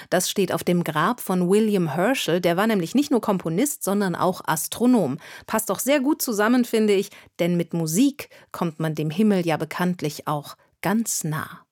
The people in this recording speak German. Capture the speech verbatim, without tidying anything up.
Das steht auf dem Grab von William Herschel. Der war nämlich nicht nur Komponist, sondern auch Astronom. Passt doch sehr gut zusammen, finde ich, denn mit Musik kommt man dem Himmel ja bekanntlich auch ganz nah.